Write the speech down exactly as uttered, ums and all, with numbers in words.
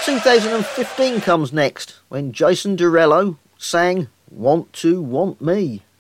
two thousand fifteen comes next, when Jason Derulo sang Want to Want Me.